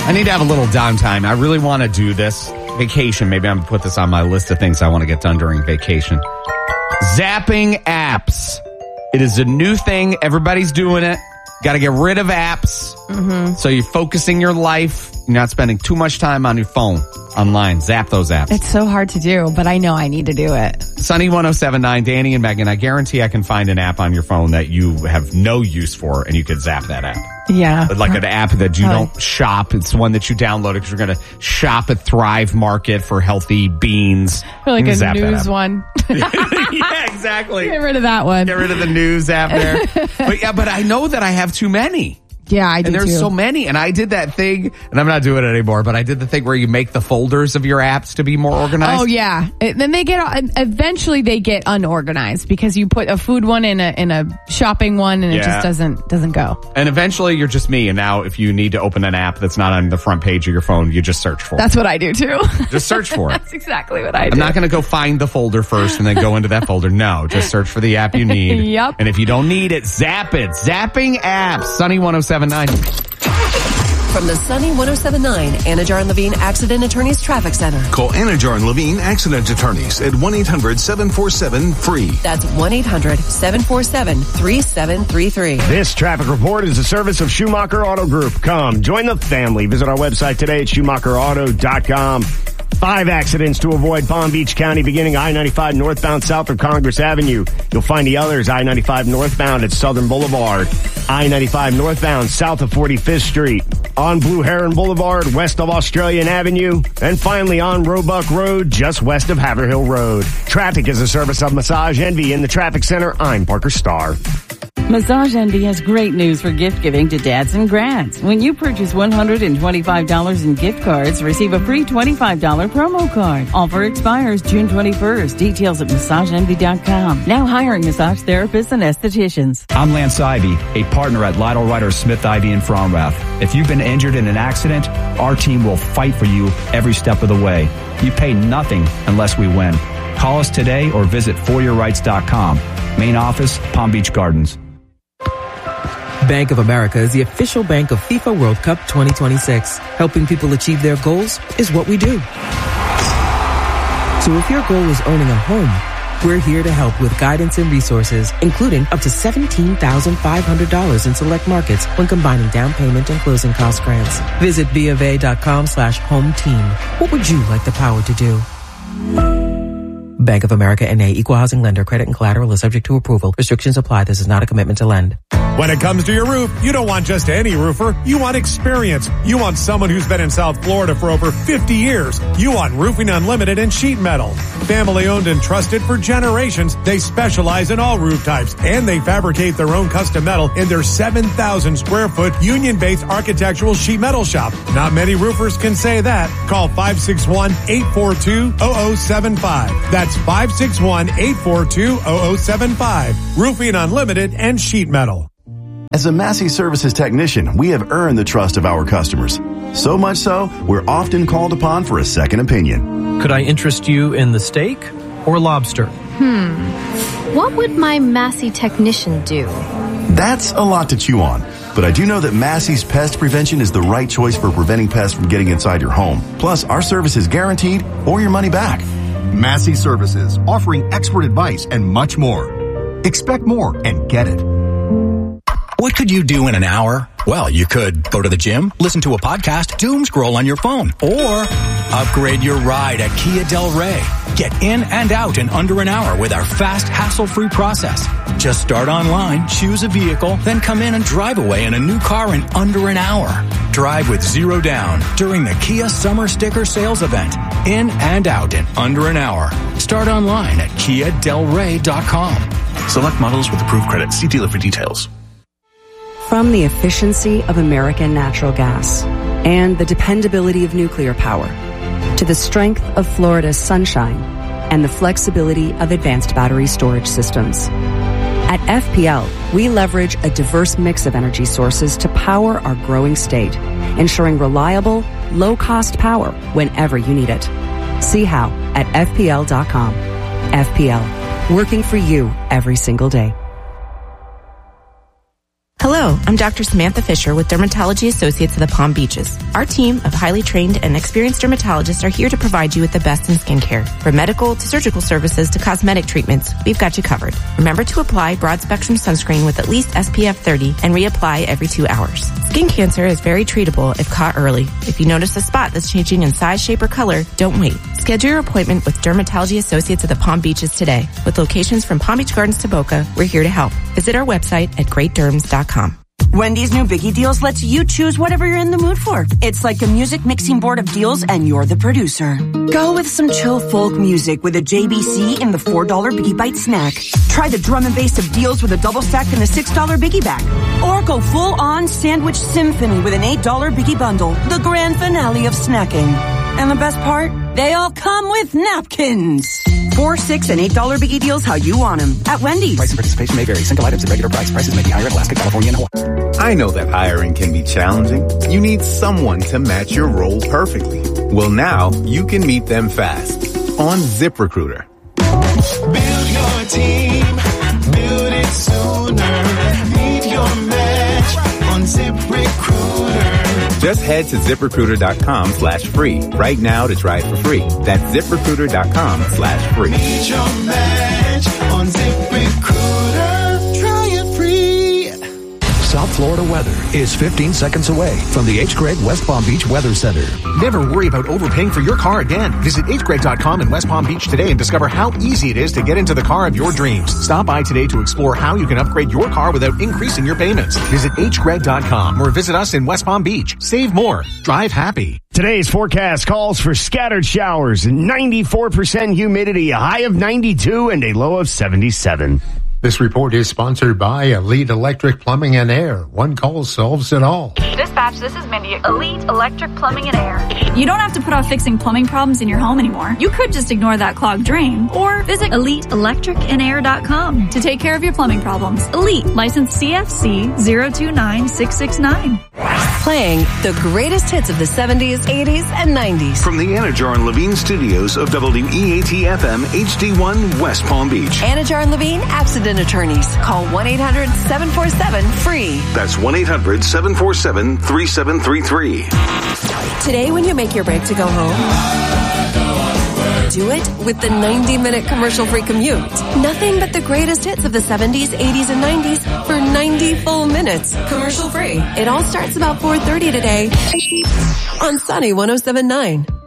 I need to have a little downtime. I really want to do this. Vacation. Maybe I'm going to put this on my list of things I want to get done during vacation. Zapping apps. It is a new thing. Everybody's doing it. Got to get rid of apps. Mm-hmm. So you're focusing your life. You're not spending too much time on your phone online. Zap those apps. It's so hard to do, but I know I need to do it. Sunny 107.9, Danny and Megan. I guarantee I can find an app on your phone that you have no use for, and you could zap that app. Yeah. Like an app that you don't shop. It's one that you download because you're going to shop at Thrive Market for healthy beans. Or like a news one. Yeah, exactly. Get rid of that one. Get rid of the news app there. But I know that I have too many. Yeah, I do And there's too. so many. And I did that thing, and I'm not doing it anymore, but I did the thing where you make the folders of your apps to be more organized. Oh, yeah. Then eventually they get unorganized because you put a food one in a shopping one and it just doesn't go. And eventually you're just me. And now if you need to open an app that's not on the front page of your phone, you just search for it. That's what I do too. Just search for it. That's exactly what I do. I'm not going to go find the folder first and then go into that folder. No, just search for the app you need. Yep. And if you don't need it, zap it. Zapping apps. Sunny 107.9. From the Sunny 107.9 Anajar and Levine Accident Attorneys Traffic Center. Call Anajar and Levine Accident Attorneys at 1-800-747-FREE. That's 1-800-747-3733. This traffic report is a service of Schumacher Auto Group. Come, join the family. Visit our website today at SchumacherAuto.com. 5 accidents to avoid Palm Beach County, beginning I-95 northbound south of Congress Avenue. You'll find the others I-95 northbound at Southern Boulevard, I-95 northbound south of 45th Street, on Blue Heron Boulevard west of Australian Avenue, and finally on Roebuck Road just west of Haverhill Road. Traffic is a service of Massage Envy in the Traffic Center. I'm Parker Starr. Massage Envy has great news for gift giving to dads and grads. When you purchase $125 in gift cards, receive a free $25 promo card. Offer expires June 21st. Details at MassageEnvy.com. Now hiring massage therapists and estheticians. I'm Lance Ivy, a partner at Lytle Ryder Smith Ivy in Fromrath. If you've been injured in an accident, our team will fight for you every step of the way. You pay nothing unless we win. Call us today or visit foryourrights.com. Main office, Palm Beach Gardens. Bank of America is the official bank of FIFA World Cup 2026. Helping people achieve their goals is what we do. So if your goal is owning a home, we're here to help with guidance and resources, including up to $17,500 in select markets when combining down payment and closing cost grants. Visit BofA.com/home team. What would you like the power to do? Bank of America N.A. Equal Housing Lender. Credit and collateral is subject to approval. Restrictions apply. This is not a commitment to lend. When it comes to your roof, you don't want just any roofer. You want experience. You want someone who's been in South Florida for over 50 years. You want Roofing Unlimited and sheet metal. Family owned and trusted for generations, they specialize in all roof types, and they fabricate their own custom metal in their 7,000 square foot union-based architectural sheet metal shop. Not many roofers can say that. Call 561-842-0075. That's 561-842-0075. Roofing Unlimited and sheet metal. As a Massey Services technician, we have earned the trust of our customers. So much so, we're often called upon for a second opinion. Could I interest you in the steak or lobster? What would my Massey technician do? That's a lot to chew on. But I do know that Massey's Pest Prevention is the right choice for preventing pests from getting inside your home. Plus, our service is guaranteed or your money back. Massey Services, offering expert advice and much more. Expect more and get it. What could you do in an hour? Well, you could go to the gym, listen to a podcast, doom scroll on your phone, or upgrade your ride at Kia Del Rey. Get in and out in under an hour with our fast, hassle-free process. Just start online, choose a vehicle, then come in and drive away in a new car in under an hour. Drive with zero down during the Kia Summer Sticker Sales Event. In and out in under an hour. Start online at KiaDelRey.com. Select models with approved credit. See dealer for details. From the efficiency of American natural gas and the dependability of nuclear power to the strength of Florida's sunshine and the flexibility of advanced battery storage systems. At FPL, we leverage a diverse mix of energy sources to power our growing state, ensuring reliable, low-cost power whenever you need it. See how at FPL.com. FPL, working for you every single day. Hello, Hello, I'm Dr. Samantha Fisher with Dermatology Associates of the Palm Beaches. Our team of highly trained and experienced dermatologists are here to provide you with the best in skincare. From medical to surgical services to cosmetic treatments, we've got you covered. Remember to apply broad-spectrum sunscreen with at least SPF 30 and reapply every 2 hours. Skin cancer is very treatable if caught early. If you notice a spot that's changing in size, shape, or color, don't wait. Schedule your appointment with Dermatology Associates of the Palm Beaches today. With locations from Palm Beach Gardens to Boca, we're here to help. Visit our website at greatderms.com. Wendy's new Biggie Deals lets you choose whatever you're in the mood for. It's like a music mixing board of deals and you're the producer. Go with some chill folk music with a JBC in the $4 Biggie Bite snack. Try the drum and bass of deals with a double stack in the $6 Biggie bag. Or go full on sandwich symphony with an $8 Biggie bundle. The grand finale of snacking. And the best part? They all come with napkins. $4, $6, and $8 Biggie Deals how you want them at Wendy's. Price and participation may vary. Single items at regular price. Prices may be higher in Alaska, California, and Hawaii. I know that hiring can be challenging. You need someone to match your role perfectly. Well, now you can meet them fast on ZipRecruiter. Build your team. Build it sooner. Meet your match on ZipRecruiter. Just head to ZipRecruiter.com/free right now to try it for free. That's ZipRecruiter.com/free. Meet your match on ZipRecruiter. Try it free. South Florida weather is 15 seconds away from the H. Gregg West Palm Beach Weather Center. Never worry about overpaying for your car again. Visit hgregg.com in West Palm Beach today and discover how easy it is to get into the car of your dreams. Stop by today to explore how you can upgrade your car without increasing your payments. Visit hgregg.com or visit us in West Palm Beach. Save more. Drive happy. Today's forecast calls for scattered showers, 94% humidity, a high of 92 and a low of 77. This report is sponsored by Elite Electric Plumbing and Air. One call solves it all. Dispatch, this is Mindy. Elite Electric Plumbing and Air. You don't have to put off fixing plumbing problems in your home anymore. You could just ignore that clogged drain or visit EliteElectricandAir.com to take care of your plumbing problems. Elite, license CFC 029669. Playing the greatest hits of the 70s, 80s, and 90s. From the Anajar and Levine studios of WEAT-FM HD1 West Palm Beach. Anajar and Levine Accident Attorneys. Call 1-800-747-FREE. That's 1-800-747-3733. Today, when you make your break to go home, do it with the 90-minute commercial-free commute. Nothing but the greatest hits of the 70s, 80s, and 90s for 90 full minutes. Commercial-free. It all starts about 4:30 today on Sunny 107.9.